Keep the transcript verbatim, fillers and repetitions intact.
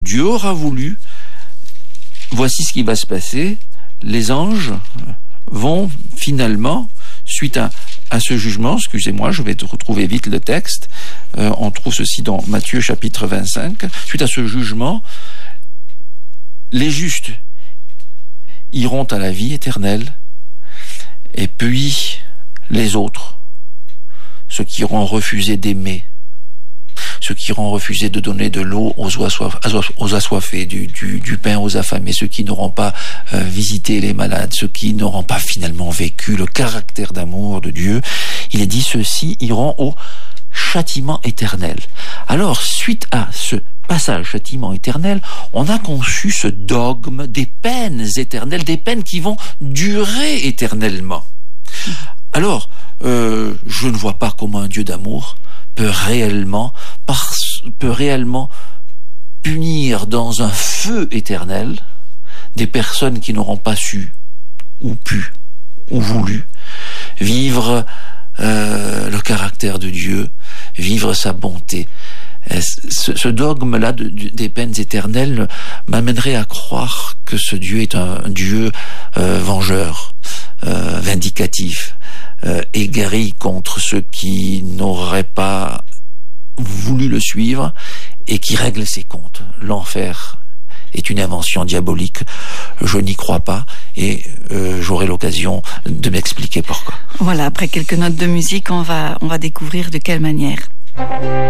Dieu aura voulu, voici ce qui va se passer. Les anges vont finalement, suite à, à ce jugement, excusez-moi, je vais te retrouver vite le texte, euh, on trouve ceci dans Matthieu chapitre vingt-cinq, suite à ce jugement, les justes iront à la vie éternelle, et puis les autres, ceux qui auront refusé d'aimer, ceux qui auront refusé de donner de l'eau aux, assoiff, aux assoiffés, du, du, du pain aux affamés, ceux qui n'auront pas euh, visité les malades, ceux qui n'auront pas finalement vécu le caractère d'amour de Dieu, il est dit ceux-ci iront au châtiment éternel. Alors, suite à ce passage châtiment éternel, on a conçu ce dogme des peines éternelles, des peines qui vont durer éternellement. Alors, euh, je ne vois pas comment un Dieu d'amour peut réellement, par, peut réellement punir dans un feu éternel des personnes qui n'auront pas su, ou pu, ou voulu vivre euh, le caractère de Dieu, vivre sa bonté. Ce, ce dogme-là de, de, des peines éternelles m'amènerait à croire que ce Dieu est un, un Dieu euh, vengeur, euh, vindicatif, euh, égaré contre ceux qui n'auraient pas voulu le suivre et qui règle ses comptes. L'enfer est une invention diabolique, je n'y crois pas et euh, j'aurai l'occasion de m'expliquer pourquoi. Voilà, après quelques notes de musique, on va, on va découvrir de quelle manière.